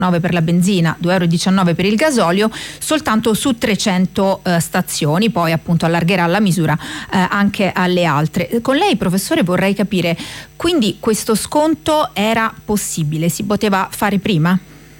per la benzina, 2,19 euro per il gasolio, soltanto su 300 stazioni. Poi appunto allargherà la misura anche alle altre. Con lei, professore, vorrei capire, quindi questo sconto era possibile, si poteva fare prima?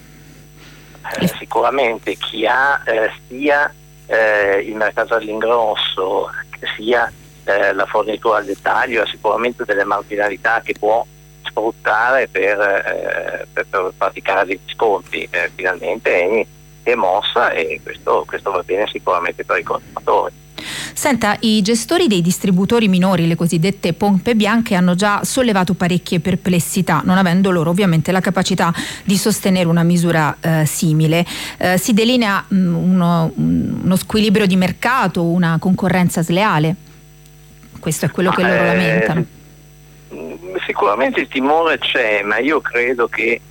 Sicuramente chi ha sia il mercato all'ingrosso sia la fornitura al dettaglio ha sicuramente delle marginalità che può sfruttare per praticare dei sconti. Finalmente Eni è mossa e questo va bene sicuramente per i consumatori. Senta, i gestori dei distributori minori, le cosiddette pompe bianche, hanno già sollevato parecchie perplessità, non avendo loro ovviamente la capacità di sostenere una misura simile. Si delinea uno squilibrio di mercato, una concorrenza sleale. Questo è quello che loro lamentano. Sicuramente il timore c'è, ma io credo che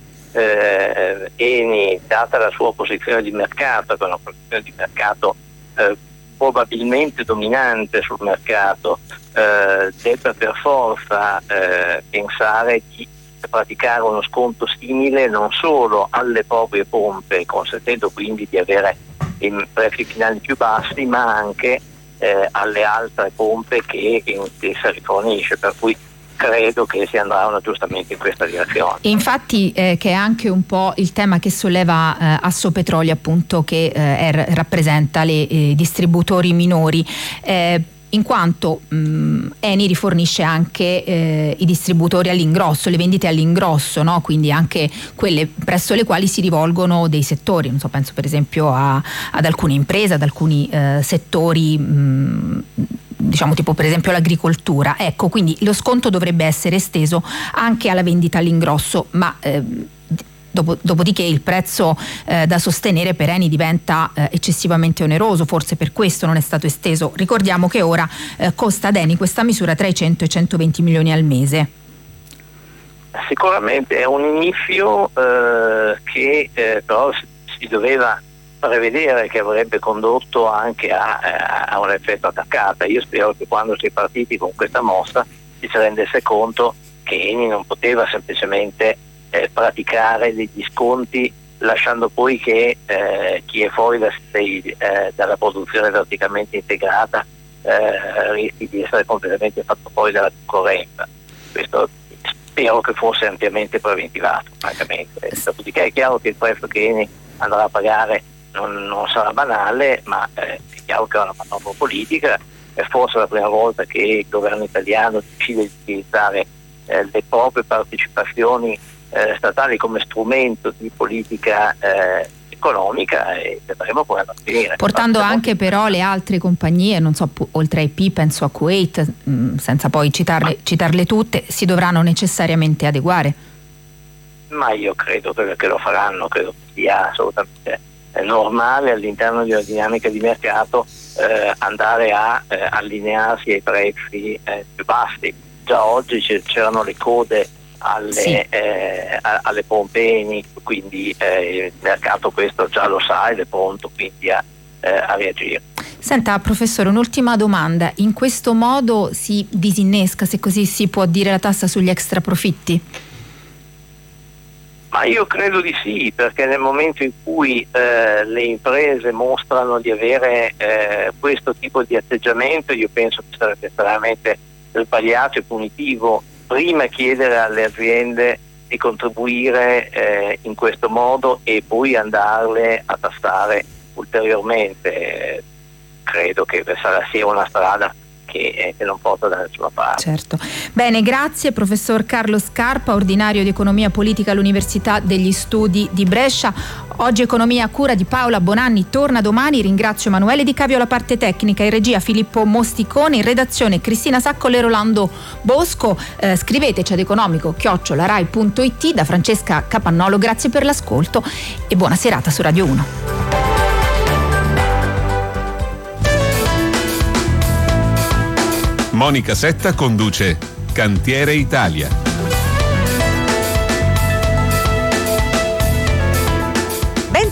Eni, data la sua posizione di mercato, che è una posizione di mercato probabilmente dominante sul mercato, debba per forza pensare di praticare uno sconto simile non solo alle proprie pompe, consentendo quindi di avere i prezzi finali più bassi, ma anche alle altre pompe che essa rifornisce, per cui credo che si andranno giustamente in questa direzione. E infatti che è anche un po' il tema che solleva Assopetrolio, appunto, che rappresenta i distributori minori, in quanto Eni rifornisce anche i distributori all'ingrosso, le vendite all'ingrosso, no? Quindi anche quelle presso le quali si rivolgono dei settori, non so, penso per esempio ad alcune imprese, ad alcuni settori, diciamo tipo per esempio l'agricoltura. Ecco, quindi lo sconto dovrebbe essere esteso anche alla vendita all'ingrosso, ma dopodiché il prezzo da sostenere per Eni diventa eccessivamente oneroso, forse per questo non è stato esteso. Ricordiamo che ora costa ad Eni questa misura tra i 100 e i 120 milioni al mese. Sicuramente è un inizio che però si doveva prevedere, che avrebbe condotto anche a un effetto a cascata. Io spero che quando si è partiti con questa mossa ci si rendesse conto che Eni non poteva semplicemente praticare degli sconti lasciando poi che chi è fuori dalla produzione verticalmente integrata rischi di essere completamente fatto fuori dalla concorrenza. Questo spero che fosse ampiamente preventivato, francamente. Dopodiché è chiaro che il prezzo che Eni andrà a pagare non sarà banale, ma è chiaro che è una manovra politica. È forse la prima volta che il governo italiano decide di utilizzare le proprie partecipazioni statali come strumento di politica economica, e vedremo come va a finire. Portando anche però le altre compagnie, non so, oltre a IP, penso a Kuwait, senza poi citarle tutte, si dovranno necessariamente adeguare. Ma io credo che lo faranno, credo che sia assolutamente normale all'interno di una dinamica di mercato andare a allinearsi ai prezzi più bassi. Già oggi c'erano le code alle pompe Eni, quindi il mercato questo già lo sa ed è pronto quindi a reagire. Senta, professore, un'ultima domanda: in questo modo si disinnesca, se così si può dire, la tassa sugli extraprofitti? Ma io credo di sì, perché nel momento in cui le imprese mostrano di avere questo tipo di atteggiamento, io penso che sarebbe estremamente sbagliato e punitivo prima chiedere alle aziende di contribuire in questo modo e poi andarle a tassare ulteriormente. Credo che sia una strada che non porta da nessuna parte. Certo. Bene, grazie professor Carlo Scarpa, ordinario di economia politica all'Università degli Studi di Brescia. Oggi Economia a cura di Paola Bonanni torna domani. Ringrazio Emanuele Di Cavio alla parte tecnica, in regia Filippo Mosticone, in redazione Cristina Saccole e Rolando Bosco. Scriveteci ad economico@rai.it. Da Francesca Capannolo, grazie per l'ascolto e buona serata su Radio 1. Monica Setta conduce Cantiere Italia.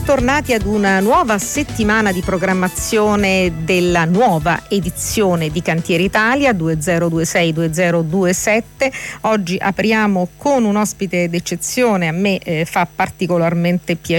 bentornati ad una nuova settimana di programmazione della nuova edizione di Cantiere Italia 2026-2027. Oggi apriamo con un ospite d'eccezione, a me fa particolarmente piacere